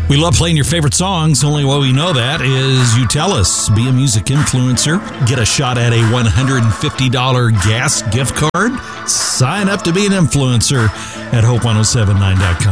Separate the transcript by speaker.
Speaker 1: We love playing your favorite songs. Only way we know that is you tell us. Be a music influencer. Get a shot at a $150 gas gift card. Sign up to be an influencer at hope1079.com.